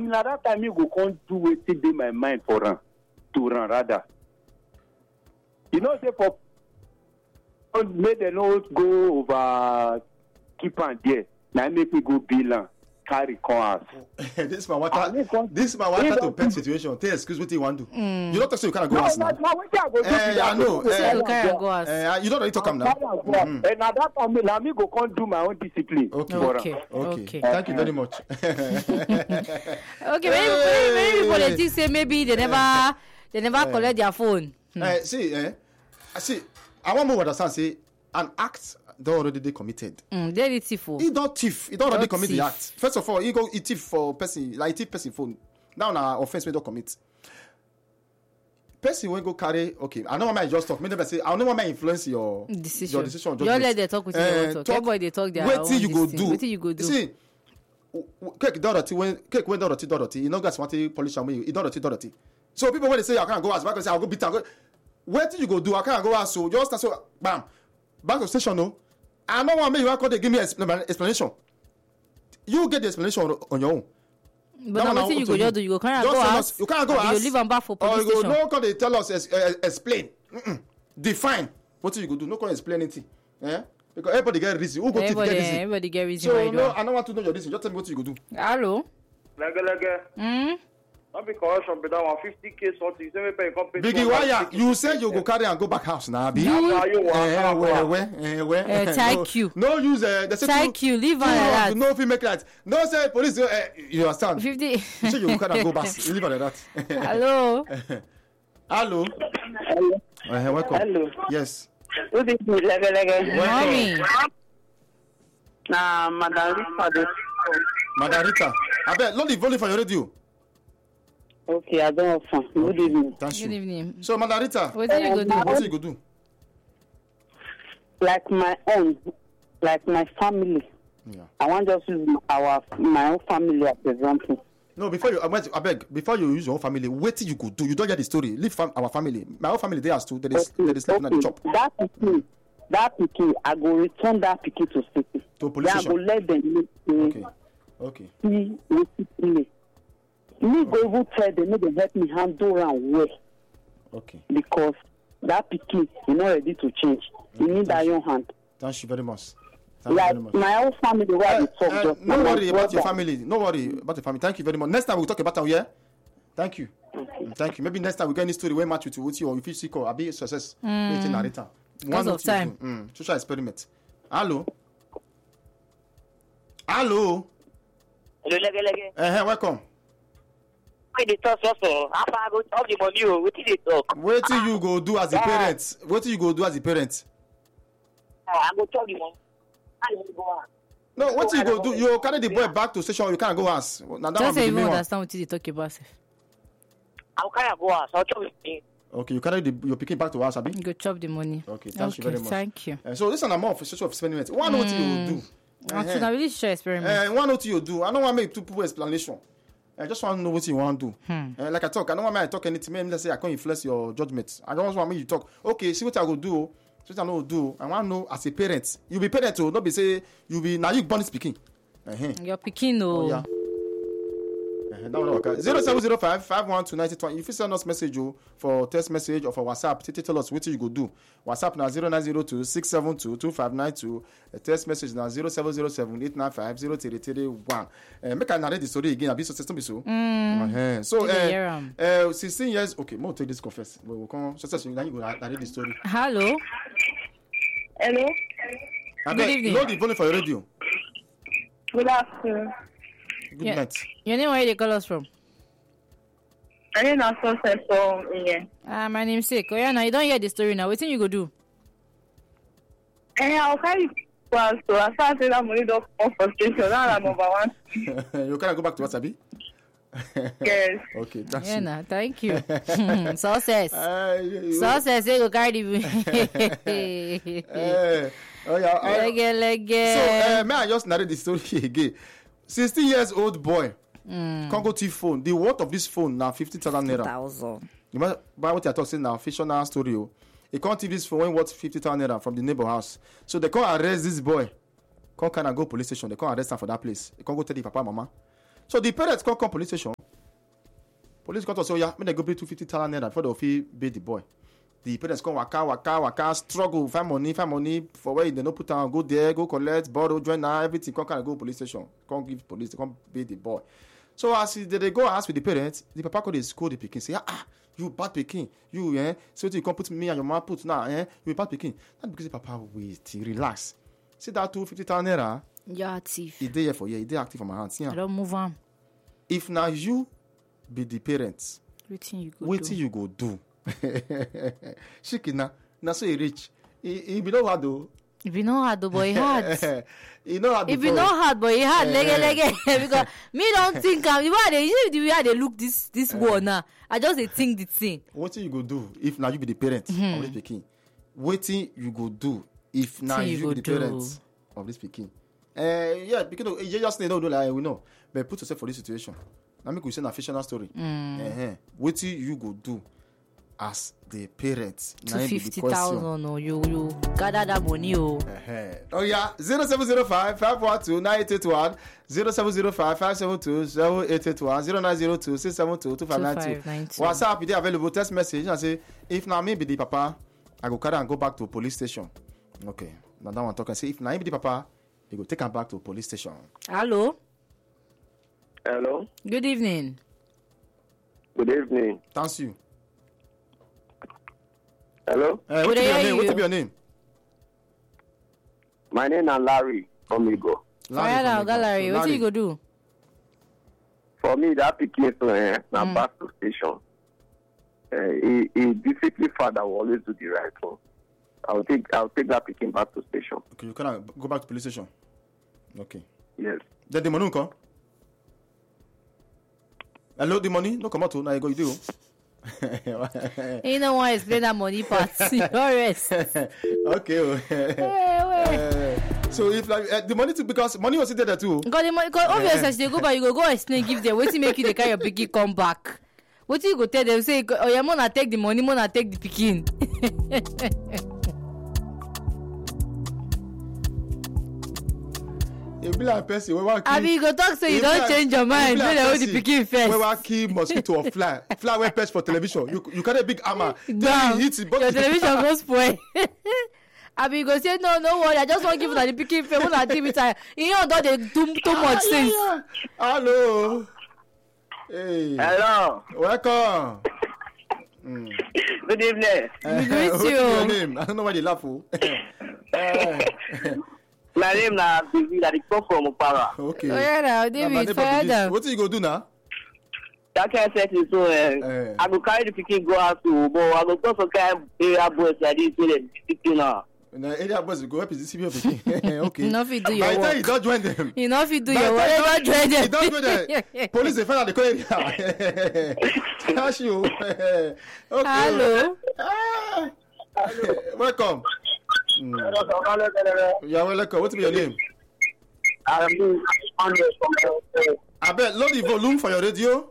time you go come do wetin dey my mind for run to run rather. You know, say for make them not go over keep on there. Now make me go bill and carry cars. This is my water to pet situation. Tell excuse what you want to do. You don't say you can't go ask now. I know. You don't really talk now. And now that time me go come do my own discipline. Okay. Thank you very much. Okay, many politics say maybe they never collect their phone. See, I want more understand. Say an act they already committed. They thief. He don't thief. He don't already commit the act. First of all, he go thief for person like thief person phone. Now na offense we don't commit. Person when go carry. Okay, I know what I just talk. Me never say I know what I influence your decision. You let them talk with you. Talk. Everybody they talk their own. You go do. What you go do? See, cake dirty. You know guys want to polish am. You dirty. So people when they say I can't go as back, say I'll go beat am. Where do you go do? I can't go as so just so bam back to station no. I don't want me you call they give me explanation. You get the explanation on your own. But now what you go do? You go can't go ask. You can't go ask. You leave them back for police station. You go no call they tell us explain. Define. What do you go do? No call explain anything. Because everybody get reason. Who go to get reason? Everybody get reason. So no, I don't want to know your reason. Just tell me what you go do. Hello. Not because of that 50K something. Biggie, why you say you go carry and go back house now? Thank you. No use thank you. Leave on that. No if you make that. No say police. You understand? 50. So you go carry and go back. Leave on that. Hello. Hello. Welcome. Hello. Yes. Good evening, Mommy. Nah, Madam Rita. I bet not the volume for your radio. Okay, I don't have fun. Good evening. Thank you. Good evening. So, Madam Rita, what do you go do? What do you go do? Like my own, like my family. Yeah. I want just use my own family as example. No, before you, I beg, before you use your own family, what do you go do? You don't get the story. Leave our family. My own family, they are still, they sleeping at the chop. That pikin, I go return that pikin to city. To police station. I go let them Okay. See, me go even tell them, make them help me handle around well. Okay. Because that pikin is not ready to change. You need that your hand. Thank you very much. My own family, where we talk. No worry about your family. No worry about your family. Thank you very much. Next time we'll talk about it, yeah? Thank you. Okay. Thank you. Maybe next time we get any story where match with you or if you see or be success. Narrator. Because of time. Social experiment. Hello. Hello. Welcome. They talk also. After I go talk the money, what did they talk? What do you go do as a parent? What do you go do as a parent? I go talk the money. I go on. No, what you go do? You carry the boy back to station. You can't go ask. Now that just say you one. understand what they talk about. I'll carry go ask. I'll talk with me. Okay, you carry your picking back to us, Abi? You go chop the money. Okay, thank you very much. Thank you. So this is an more of social experiment. One what you will do. Actually, I really share experiment. One what you do. I don't want to make two people explanation. I just want to know what you want to do. Like I talk, I don't want me to talk anything. Maybe let's say I can't influence your judgment. I don't want me to talk. Okay, see what I go do. See what I know do. I want to know as a parent. You be parent to not be say you be now you born speaking. You're picking no. Oh, yeah. 0705 512 if you send us message for text message or for WhatsApp, tell us what you go do. WhatsApp now 0902 672 2592. Text message now 0707 895 0331. Make I narrate the story again. I'll be so system so. So 16 years. Okay, more take this confess. We will come. So you go narrate the story. Hello. Hello. Good evening. Load the volume for your radio. Good afternoon. Good night. Your name, where you call us from? My name is Success from here. My name is Seko. Yeah, now you don't hear the story now. What thing you go do? I'll carry well, so I started that money don't come frustration. Now I'm number one. You can go back to WhatsApp? Yes. Okay, that's yeah, nah, thank you. Success. Success, they go carry the. So, may I just narrate the story again? 16 years old boy, Congo T phone. The worth of this phone now 50,000 naira. 50,000. You might buy what you're talking now, fictional story. He can't take this phone when worth 50,000 naira from the neighbor house. So they can't arrest this boy. Can't go police station. They can't arrest him for that place. They can't go tell the papa, mama. So the parents can't come police station. Police got us, so yeah, when they go pay 250,000 naira before they fit pay the boy. The parents come waka, struggle, find money for where they no put down, go there, go collect, borrow, join now, everything, come kind of go police station, come give police, come pay the boy. So as they go ask with the parents, the papa call the school the pikin, say, you bad pikin, you, so you come put me and your mom put now, you bad pikin. Not because the papa wait, relax. See that 250,000 naira? You're thief. He there for you, he there active for my hands. I don't move on. If now you be the parents, Waiting you go do. Shikina, na so he rich. He be no hard though. If you know hard, boy, hard. He know hard. If you know hard, boy, hard. Lege. Because me don't think the way they look this war now. I just dey think the thing. What you go do if now you be the parent of this pikin? Waiting you go do if now you be the parent of this pikin? Yeah, because you just don't do like we know. But put yourself for this situation. Now make we say a fictional story. What you go do as the parents? 250,000 or you gather that money oh. Oh yeah, 0705 512 9881 0705 572 0881 0902 672 2592. WhatsApp is available. Text message and say if now me be the papa, I go carry and go back to police station. Okay, now that one talk and say if now me be the papa, you go take him back to police station. Hello. Hello. Good evening. Good evening. Thanks you. Hello. What be your name? My name is Larry from Igo. Larry, what you go do? For me, that pikin na back to station. A disciplined father will always do the right thing. I'll take that pikin back to station. Okay, you can go back to police station. Okay. Yes. Then the money come. Hello, the money? No come out. Now you go, you do. You don't want to explain that money part. Rest. Okay. So if like the money too, because money was there too. Because the money, because obviously you go back, you go explain, give them. What make you the carry your pikin come back? What you go tell them? Say, oh yeah, mona take the money, mona take the pikin. It be like person. I mean, you go talk so you don't change your mind. When they hold the pikin first. We want kill mosquito or fly when perch for television. You carry a big hammer. Damn, your television go spoil. I mean, you go say no worry. I just want to give you the pikin first. When I give it time, you know don't they do too much sense. Hello. Hey. Hello. Welcome. Good evening. What's your name? I don't know why you laugh. My name is David. I come from Upara. Okay. Oh yeah, now David, fire them. What you go do now? That kind of setting so I go carry the pikin go out to but I go go some kind of area boys like this so they pikin now. The area boys go help is the pikin. Okay. You know if you do your work. By the time you don't join them. You know if you do your work, you don't join them. You don't go there. Police they find out the call area. Cash you. Okay. Hello. Welcome. You are welcome. What is your name? I bet load the volume for your radio.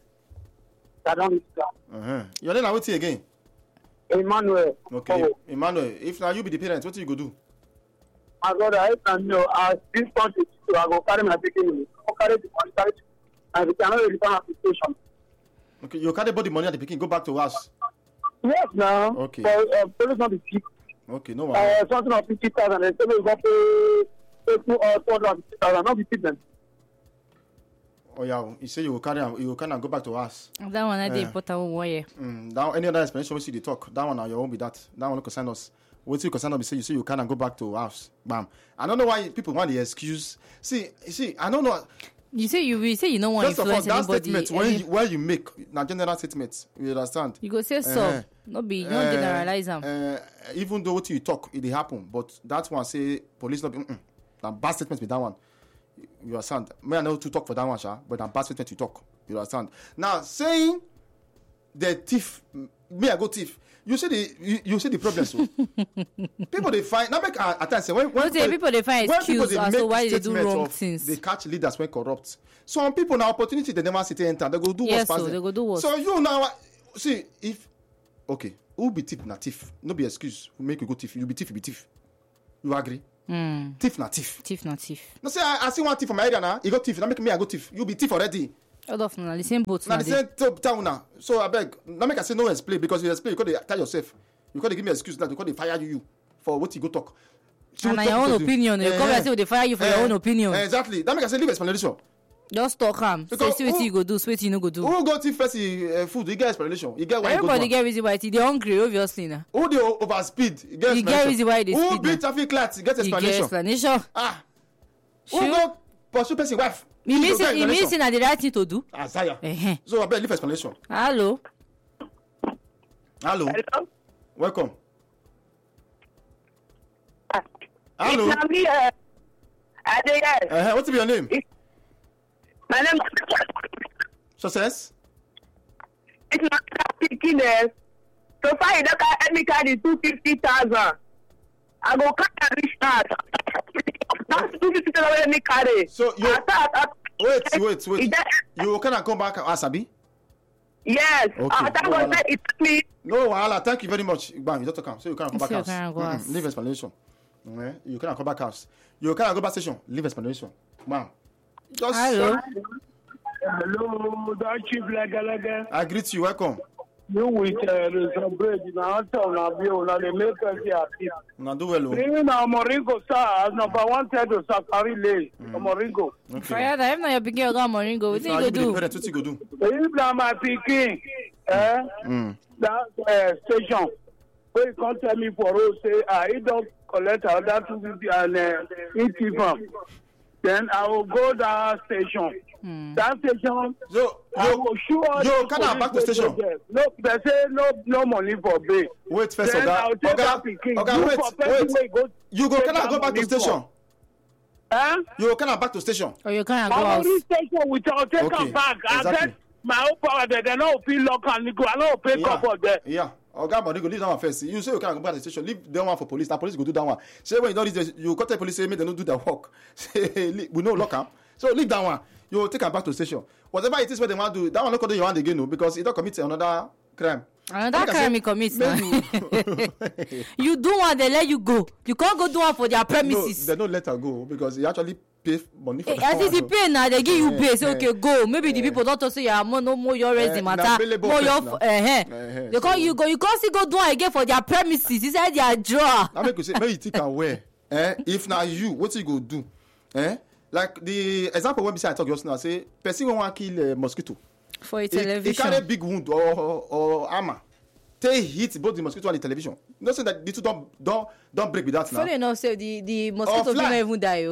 Your name what's it again? Emmanuel. Okay, Emmanuel. If now you be the parent, what do you go do? My brother, I can know. As this country, I go carry my pikin. I go carry the money, and we cannot return application. Okay, you carry body money at the pikin, go back to us. Yes, now. Okay. For police not be cheap. Okay, no worries. Something of 50,000. They say we go pay 250,000. Not be cheap then. Oh yeah, you say you can go back to us. That one I did important one year. That any other explanation we see the talk. That one now you won't be that. That one concern us. What you concern us? You say you can go back to us. Bam. I don't know why people want the excuse. See. I don't know. You say you don't want to influence that anybody. Statement when you make na general statement, you understand? You go say so. No generalize them. Even though what you talk, it happen, but that one say police not be. That bad statement with that one. You understand? May I know to talk for that one, sha, but that bad statement you talk. You understand? Now saying the thief, me I go thief. You say the problem. So people they find now make at times when people they find excuse as to why they do wrong things. They catch leaders when corrupt. Some people now opportunity they never sit enter. They go do what's so they go do what. So you now see if okay, who be thief na thief. No be excuse. Who make you go thief? You be thief. You be thief. You agree? Thief na thief. Thief na thief. No say I see one thief from my area now. He go thief. Now make me I go thief. You be thief already. All of them, the same boat. Now the same town now. So I beg, now make I say no explain because you explain, you could tell yourself. You could give me excuse that you could fire you for what you go talk. So and your own opinion. You come and say they fire you for your own opinion. Exactly. That make I say leave explanation. Just talk am. Say what you go do, what you no go do. Who go to first food? You get explanation. You get why. Everybody get reason why they hungry, obviously now. Who they overspeed? You get reason why they speed. Who beat traffic lights? You get explanation. You get explanation. Ah. Who go pursue person wife? You mean say the right thing to do? Isaiah. So I better leave explanation. Hello. Hello. Welcome. Hello. It's me, What's your name? My name is Success. It's not speaking. So far, you don't have any card is 250,000. I go cut and reach that. That's 250,000 any card. So you wait. You can come back, Asabi? Yes. Okay. It took me. No, Wahala. Thank you very much. Bam, you don't come. So you can come back house. House. Leave explanation. You can come back house. You can go back station. Leave explanation. Bam. Just hello. Hello, that Chief Lagalaga. I greet you. Welcome. You with some bread in our town, now they make us here. Now do well. Even now, Moringo, sir, number 1 to Safari Lane, Moringo. Fire that, if not your big girl got Moringo, what you go do? What you go do? If now my picking, that station, where you can't tell me for us, say, he don't collect that 250 and eat from. Then I will go that station. That station, I will sure you can back to station. No, they say no money for bail. Wait first, then I'll take that picking. Wait. You go can go back to station. You can back to station. Or you can go out. out. Station without take them back. Exactly. I get my own power there. They don't feel local and go. I don't pay for there. Yeah. Oga Money go leave that one first. You say you can go back to the station. Leave that one for police. That police go do that one. Say when you don't leave, you contact police say make they don't do their work. Say we no lock am. So leave that one. You take am back to the station. Whatever it is what they want to do, that one no go do your hand again, no, because it don't commit another crime. Another crime he commits now. You do one, they let you go. You can't go do one for their premises. No, they don't let her go because he actually pay money for that. As if he pay now, they give you pay. Say okay, go. Maybe the people don't say yeah, no more your resume matter. More your they call you go. You can't see go do one again for their premises. Inside their drawer. I make you say maybe you think aware. If now you, what you go do? Like the example when we say I talk just now, say person want to kill a mosquito. For a television. He carry big wound or armor. They hit both the mosquito and the television. You know say that the two don't break with that now. Funny enough, say the mosquito don't even die.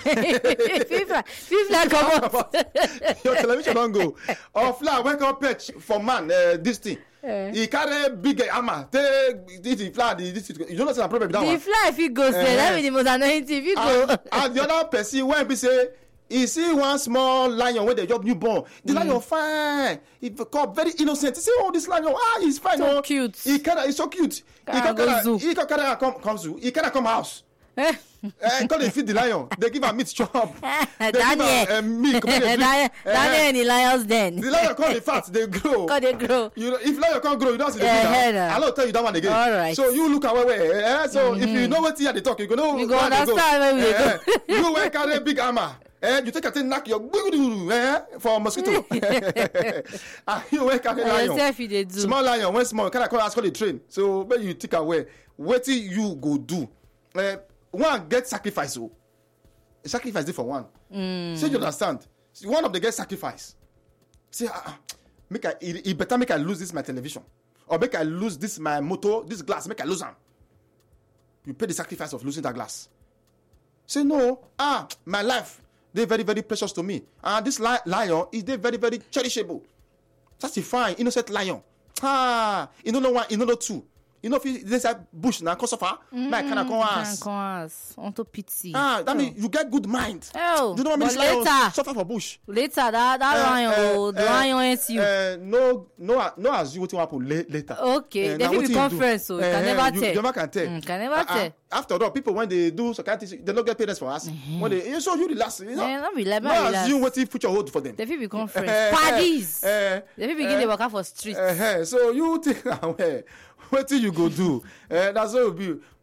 Fly come up. Your television don't go. Or fly wake up perch for man this thing. He carry big armor. The fly this you don't know say a problem with that one. The fly if you go say that be the most annoying thing. If you go. And the other person when be say he see one small lion when they just newborn. The lion fine. He called very innocent. He say, "Oh, this lion, he's fine. So cute. He's so cute. He can come house. Because they feed the lion, they give her meat chop. They give her milk. Daniel and the lions then. The lion come the fat, they grow. They grow. If lion can't grow, you don't see the feed. I'll tell you that one again. All right. So you look away. So if you know what they talk, you go know. You go understand where we go. You will carry big armor. You take a thing, knock your for mosquito. You will carry lion. Small lion, when small, can I call the train? So when you take away, what do you go do? One get sacrifice. Sacrifice is for one. So you understand? One of them get sacrifice. Say, it better make I lose this my television, or make I lose this my motor, this glass. Make I lose them. You pay the sacrifice of losing that glass. Say no. My life. They're very, very precious to me. And this lion is they very, very cherishable. That's a fine, innocent lion. You don't know one, you don't know two. You know if there's a bush now, cause of her, my kind of cause. Onto pity. That means you get good mind. Oh, you know what I mean? Later, suffer for bush. Later, that lion, the lion ends you. No, as you what will happen later. Okay, there will be conference, so you can never tell. You never can tell. Can never tell. After all, people when they do psychiatry, they don't get parents for us. When they so you relax, you know. Not relax. No, assume what if future hold for them. There will be conference. Parties. There will begin to work out for streets. So you think away. What do you go do? That's what it will be.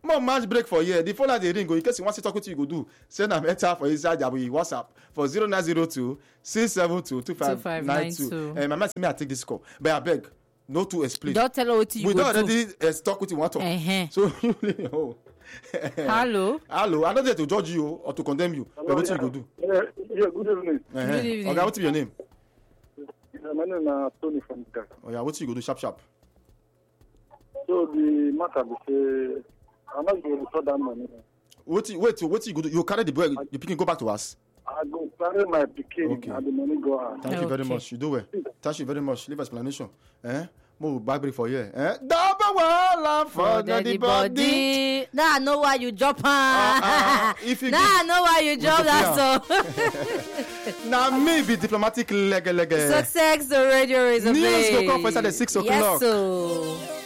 more match break for here. The phone line dey ring o. In case you wan see talk wetin you go do, send am enter for inside Jabi WhatsApp for 0902 672 2592. My man say me I take this call, but abeg no too explain. Don't tell her what you we go do. don already talk wetin you wan talk. So oh. Hello. Hello. I no dey to judge you or to condemn you, but wetin you go do? Yeah, good evening. Good evening. Oga, wetin be your name? My name is Tony from Ghana. Oh yeah, wetin you go do sharp? So the matter be say, I'm not going to return that money. What you go do? You carry the boy, the pikin go back to us. I go carry my pikin and the money go out. Thank you very much. You do well. Thank you very much. Leave explanation. More back break for here. Double wall for the body. Now I know why you drop her. Now I know why you drop that song. Now me be diplomatic leg. Success the radio is a news go come for inside the 6 o'clock. Yes, so.